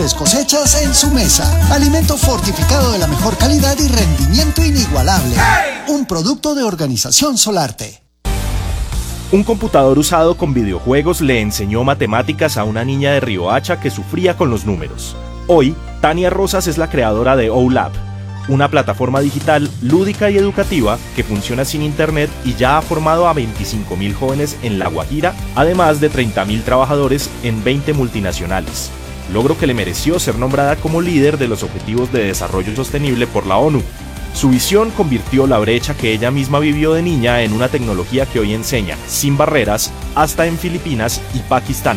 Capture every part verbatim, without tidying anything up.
mejores cosechas en su mesa. Alimento fortificado de la mejor calidad y rendimiento inigualable. ¡Hey! Un producto de Organización Solarte. Un computador usado con videojuegos le enseñó matemáticas a una niña de Riohacha que sufría con los números. Hoy, Tania Rosas es la creadora de OLab, una plataforma digital lúdica y educativa que funciona sin internet y ya ha formado a veinticinco mil jóvenes en La Guajira, además de treinta mil trabajadores en veinte multinacionales. Logro que le mereció ser nombrada como líder de los Objetivos de Desarrollo Sostenible por la ONU. Su visión convirtió la brecha que ella misma vivió de niña en una tecnología que hoy enseña, sin barreras, hasta en Filipinas y Pakistán.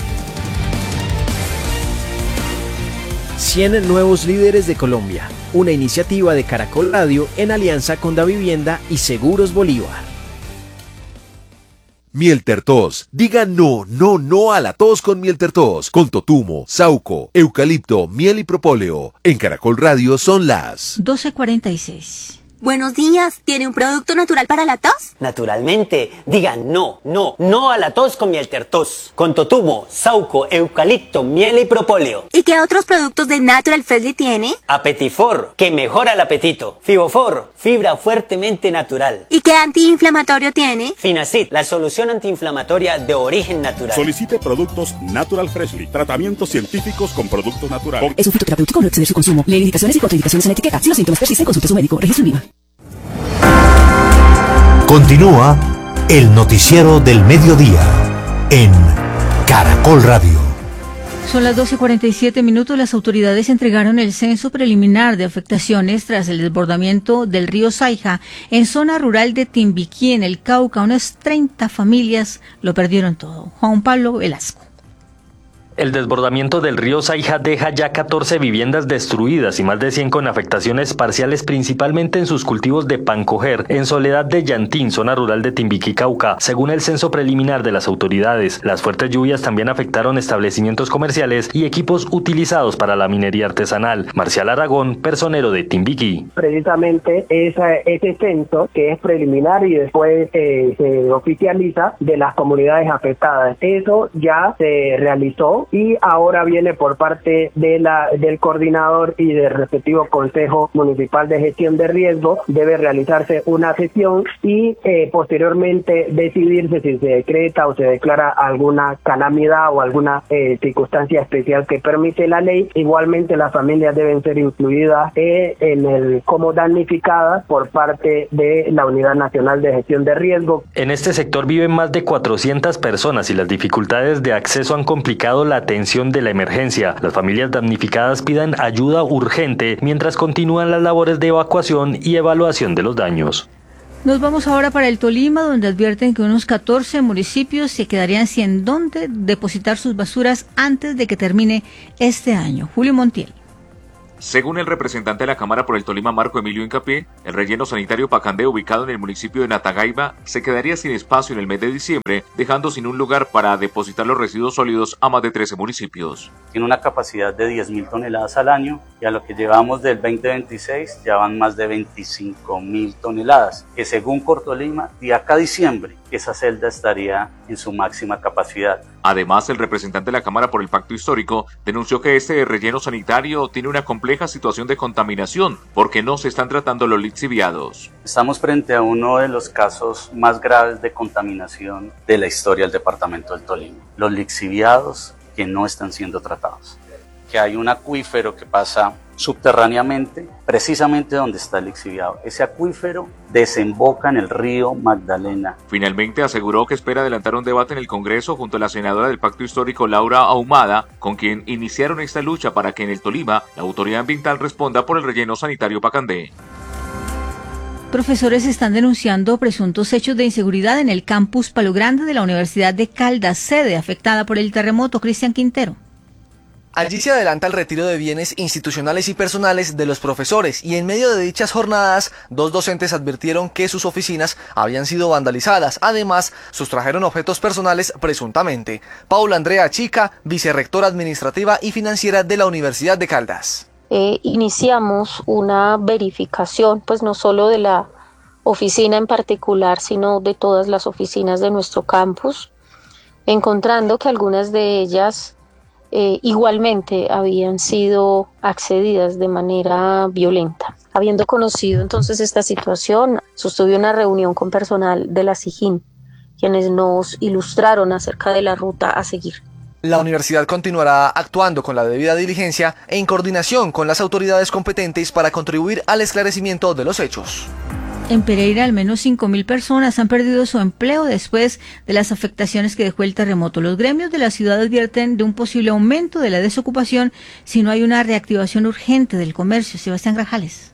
cien nuevos líderes de Colombia, una iniciativa de Caracol Radio en alianza con Davivienda y Seguros Bolívar. Mieltertos. Diga no, no, no a la tos con Mieltertos. Con totumo, sauco, eucalipto, miel y propóleo. En Caracol Radio son las doce cuarenta y seis. Buenos días, ¿tiene un producto natural para la tos? Naturalmente, diga no, no, no a la tos con Mieltertos. Con totumo, sauco, eucalipto, miel y propóleo. ¿Y qué otros productos de Natural Freshly tiene? Apetifor, que mejora el apetito. Fibofor, fibra fuertemente natural. ¿Y qué antiinflamatorio tiene? Finacid, la solución antiinflamatoria de origen natural. Solicite productos Natural Freshly, tratamientos científicos con productos naturales. Es un fitoterapéutico, no exceder su consumo. Lee indicaciones y contraindicaciones en la etiqueta. Si los síntomas persisten, consulte a su médico. Registro en IVA. Continúa el noticiero del mediodía en Caracol Radio. Son las doce cuarenta y siete minutos. Las autoridades entregaron el censo preliminar de afectaciones tras el desbordamiento del río Saija en zona rural de Timbiquí, en el Cauca. Unas treinta familias lo perdieron todo. Juan Pablo Velasco. El desbordamiento del río Saija deja ya catorce viviendas destruidas y más de cien con afectaciones parciales, principalmente en sus cultivos de pancoger, en Soledad de Llantín, zona rural de Timbiquí, Cauca. Según el censo preliminar de las autoridades, las fuertes lluvias también afectaron establecimientos comerciales y equipos utilizados para la minería artesanal. Marcial Aragón, personero de Timbiquí. Precisamente esa, ese censo, que es preliminar y después eh, se oficializa, de las comunidades afectadas. Eso ya se realizó y ahora viene por parte de la del coordinador y del respectivo Consejo Municipal de Gestión de Riesgo. Debe realizarse una sesión y eh, posteriormente decidirse si se decreta o se declara alguna calamidad o alguna eh, circunstancia especial que permite la ley. Igualmente las familias deben ser incluidas eh, en el como damnificadas por parte de la Unidad Nacional de Gestión de Riesgo. En este sector viven más de cuatrocientas personas y las dificultades de acceso han complicado la atención de la emergencia. Las familias damnificadas piden ayuda urgente mientras continúan las labores de evacuación y evaluación de los daños. Nos vamos ahora para el Tolima, donde advierten que unos catorce municipios se quedarían sin dónde depositar sus basuras antes de que termine este año. Julio Montiel. Según el representante de la Cámara por el Tolima, Marco Emilio Hincapié, el relleno sanitario Pacandé, ubicado en el municipio de Natagaiba, se quedaría sin espacio en el mes de diciembre, dejando sin un lugar para depositar los residuos sólidos a más de trece municipios. Tiene una capacidad de diez mil toneladas al año y a lo que llevamos del veinte veintiséis ya van más de veinticinco mil toneladas, que según Cortolima, de acá a diciembre, esa celda estaría en su máxima capacidad. Además, el representante de la Cámara por el Pacto Histórico denunció que este relleno sanitario tiene una compleja situación de contaminación porque no se están tratando los lixiviados. Estamos frente a uno de los casos más graves de contaminación de la historia del departamento del Tolima. Los lixiviados que no están siendo tratados. Que hay un acuífero que pasa subterráneamente, precisamente donde está el lixiviado. Ese acuífero desemboca en el río Magdalena. Finalmente aseguró que espera adelantar un debate en el Congreso junto a la senadora del Pacto Histórico Laura Ahumada, con quien iniciaron esta lucha para que en el Tolima la autoridad ambiental responda por el relleno sanitario Pacandé. Profesores están denunciando presuntos hechos de inseguridad en el campus Palo Grande de la Universidad de Caldas, sede afectada por el terremoto. Cristian Quintero. Allí se adelanta el retiro de bienes institucionales y personales de los profesores y en medio de dichas jornadas, dos docentes advirtieron que sus oficinas habían sido vandalizadas. Además, sustrajeron objetos personales presuntamente. Paula Andrea Chica, vicerrectora administrativa y financiera de la Universidad de Caldas. Eh, iniciamos una verificación, pues no solo de la oficina en particular, sino de todas las oficinas de nuestro campus, encontrando que algunas de ellas eh, igualmente habían sido accedidas de manera violenta. Habiendo conocido entonces esta situación, sostuve una reunión con personal de la SIJIN, quienes nos ilustraron acerca de la ruta a seguir. La universidad continuará actuando con la debida diligencia e en coordinación con las autoridades competentes para contribuir al esclarecimiento de los hechos. En Pereira, al menos cinco mil personas han perdido su empleo después de las afectaciones que dejó el terremoto. Los gremios de la ciudad advierten de un posible aumento de la desocupación si no hay una reactivación urgente del comercio. Sebastián Grajales.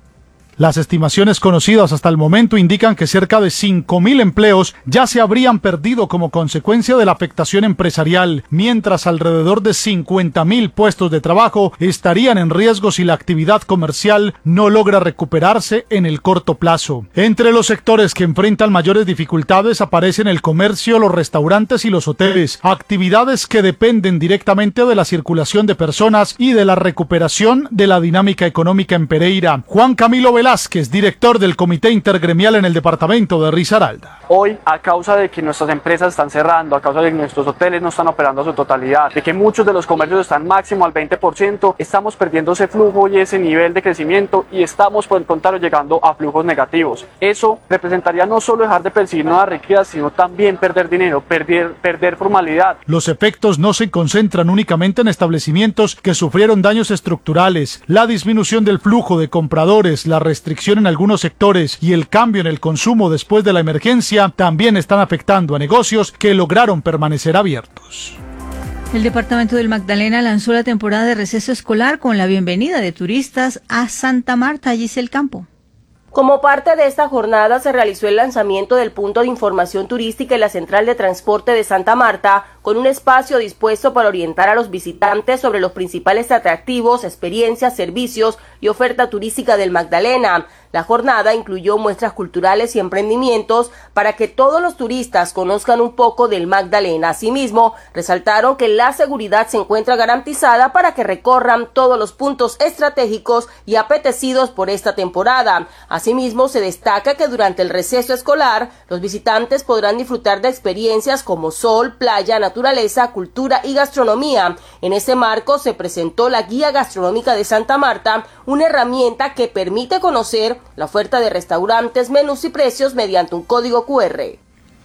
Las estimaciones conocidas hasta el momento indican que cerca de cinco mil empleos ya se habrían perdido como consecuencia de la afectación empresarial, mientras alrededor de cincuenta mil puestos de trabajo estarían en riesgo si la actividad comercial no logra recuperarse en el corto plazo. Entre los sectores que enfrentan mayores dificultades aparecen el comercio, los restaurantes y los hoteles, actividades que dependen directamente de la circulación de personas y de la recuperación de la dinámica económica en Pereira. Juan Camilo Velázquez, Velázquez, director del Comité Intergremial en el departamento de Risaralda. Hoy, a causa de que nuestras empresas están cerrando, a causa de que nuestros hoteles no están operando a su totalidad, de que muchos de los comercios están máximo al veinte por ciento, estamos perdiendo ese flujo y ese nivel de crecimiento y estamos por el contrario llegando a flujos negativos. Eso representaría no solo dejar de percibir nuevas riquezas, sino también perder dinero, perder, perder formalidad. Los efectos no se concentran únicamente en establecimientos que sufrieron daños estructurales. La disminución del flujo de compradores, la restricción en algunos sectores y el cambio en el consumo después de la emergencia también están afectando a negocios que lograron permanecer abiertos. El departamento del Magdalena lanzó la temporada de receso escolar con la bienvenida de turistas a Santa Marta, Giselle Campo. Como parte de esta jornada se realizó el lanzamiento del punto de información turística en la Central de Transporte de Santa Marta, con un espacio dispuesto para orientar a los visitantes sobre los principales atractivos, experiencias, servicios y oferta turística del Magdalena. La jornada incluyó muestras culturales y emprendimientos para que todos los turistas conozcan un poco del Magdalena. Asimismo, resaltaron que la seguridad se encuentra garantizada para que recorran todos los puntos estratégicos y apetecidos por esta temporada. Asimismo, se destaca que durante el receso escolar, los visitantes podrán disfrutar de experiencias como sol, playa, naturaleza, cultura y gastronomía. En ese marco se presentó la Guía Gastronómica de Santa Marta, una herramienta que permite conocer la oferta de restaurantes, menús y precios mediante un código cu erre.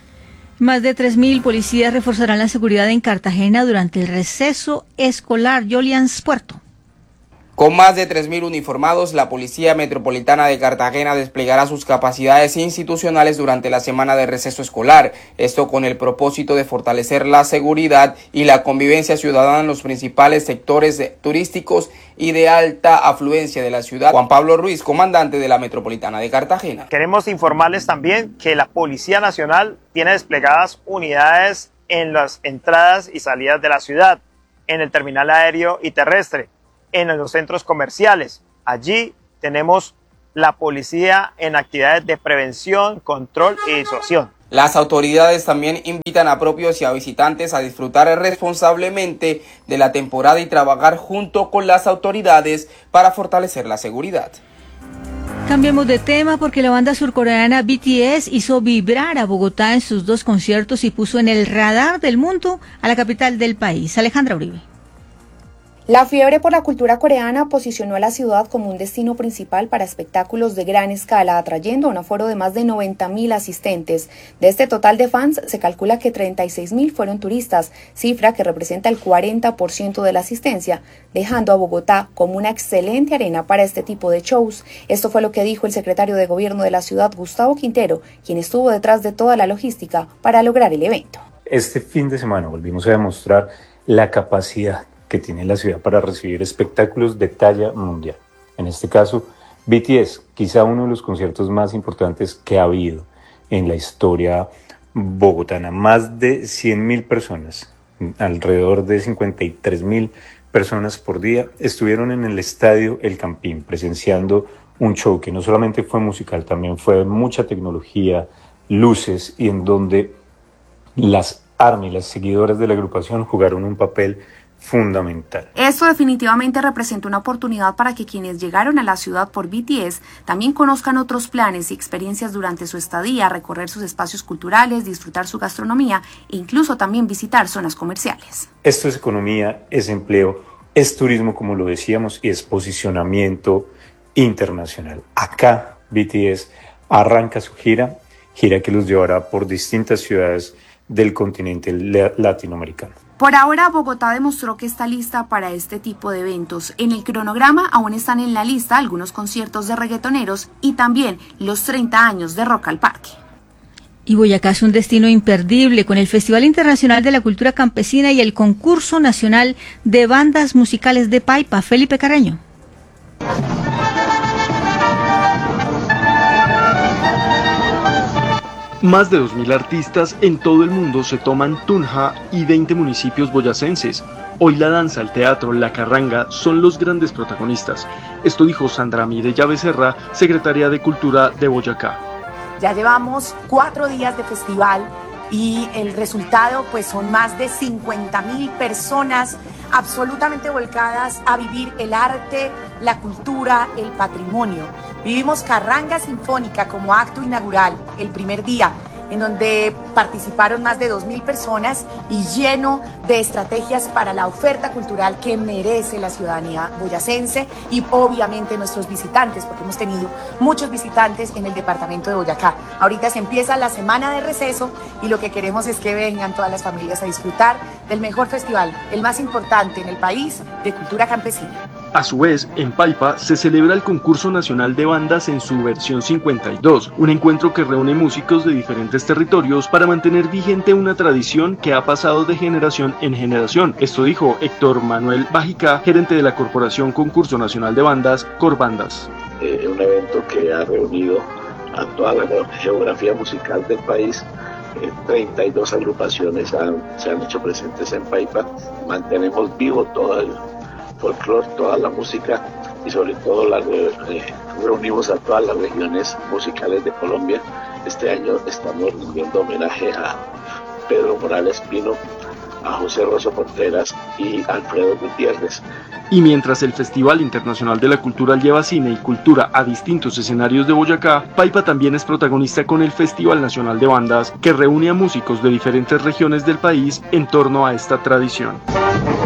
Más de tres mil policías reforzarán la seguridad en Cartagena durante el receso escolar. Jolians Puerto. Con más de tres mil uniformados, la Policía Metropolitana de Cartagena desplegará sus capacidades institucionales durante la semana de receso escolar. Esto con el propósito de fortalecer la seguridad y la convivencia ciudadana en los principales sectores turísticos y de alta afluencia de la ciudad. Juan Pablo Ruiz, comandante de la Metropolitana de Cartagena. Queremos informarles también que la Policía Nacional tiene desplegadas unidades en las entradas y salidas de la ciudad, en el terminal aéreo y terrestre, en los centros comerciales. Allí tenemos la policía en actividades de prevención, control y disuasión. Las autoridades también invitan a propios y a visitantes a disfrutar responsablemente de la temporada y trabajar junto con las autoridades para fortalecer la seguridad. Cambiemos de tema porque la banda surcoreana B T S hizo vibrar a Bogotá en sus dos conciertos y puso en el radar del mundo a la capital del país. Alejandra Uribe. La fiebre por la cultura coreana posicionó a la ciudad como un destino principal para espectáculos de gran escala, atrayendo un aforo de más de noventa mil asistentes. De este total de fans, se calcula que treinta y seis mil fueron turistas, cifra que representa el cuarenta por ciento de la asistencia, dejando a Bogotá como una excelente arena para este tipo de shows. Esto fue lo que dijo el secretario de Gobierno de la ciudad, Gustavo Quintero, quien estuvo detrás de toda la logística para lograr el evento. Este fin de semana volvimos a demostrar la capacidad que tiene la ciudad para recibir espectáculos de talla mundial. En este caso, B T S, quizá uno de los conciertos más importantes que ha habido en la historia bogotana. Más de cien mil personas, alrededor de cincuenta y tres mil personas por día, estuvieron en el estadio El Campín presenciando un show que no solamente fue musical, también fue mucha tecnología, luces, y en donde las ARMY, las seguidoras de la agrupación, jugaron un papel fundamental. Esto definitivamente representa una oportunidad para que quienes llegaron a la ciudad por B T S también conozcan otros planes y experiencias durante su estadía, recorrer sus espacios culturales, disfrutar su gastronomía e incluso también visitar zonas comerciales. Esto es economía, es empleo, es turismo, como lo decíamos, y es posicionamiento internacional. Acá B T S arranca su gira, gira que los llevará por distintas ciudades del continente latinoamericano. Por ahora, Bogotá demostró que está lista para este tipo de eventos. En el cronograma aún están en la lista algunos conciertos de reggaetoneros y también los treinta años de Rock al Parque. Y Boyacá es un destino imperdible con el Festival Internacional de la Cultura Campesina y el Concurso Nacional de Bandas Musicales de Paipa. Felipe Carreño. Más de dos mil artistas en todo el mundo se toman Tunja y veinte municipios boyacenses. Hoy la danza, el teatro, la carranga son los grandes protagonistas. Esto dijo Sandra Mireya Becerra, secretaria de Cultura de Boyacá. Ya llevamos cuatro días de festival y el resultado pues son más de cincuenta mil personas absolutamente volcadas a vivir el arte, la cultura, el patrimonio. Vivimos Carranga Sinfónica como acto inaugural el primer día, en donde participaron más de dos mil personas y lleno de estrategias para la oferta cultural que merece la ciudadanía boyacense y obviamente nuestros visitantes, porque hemos tenido muchos visitantes en el departamento de Boyacá. Ahorita se empieza la semana de receso y lo que queremos es que vengan todas las familias a disfrutar del mejor festival, el más importante en el país de cultura campesina. A su vez, en Paipa se celebra el Concurso Nacional de Bandas en su versión cincuenta y dos, un encuentro que reúne músicos de diferentes territorios para mantener vigente una tradición que ha pasado de generación en generación. Esto dijo Héctor Manuel Bájica, gerente de la Corporación Concurso Nacional de Bandas, Corbandas. Eh, un evento que ha reunido a toda la geografía musical del país. Eh, treinta y dos agrupaciones han, se han hecho presentes en Paipa. Mantenemos vivo todo el folclore, toda la música y sobre todo la, eh, reunimos a todas las regiones musicales de Colombia. Este año estamos rindiendo homenaje a Pedro Morales Pino, a José Rosso Contreras y Alfredo Gutiérrez. Y mientras el Festival Internacional de la Cultura lleva cine y cultura a distintos escenarios de Boyacá, Paipa también es protagonista con el Festival Nacional de Bandas, que reúne a músicos de diferentes regiones del país en torno a esta tradición.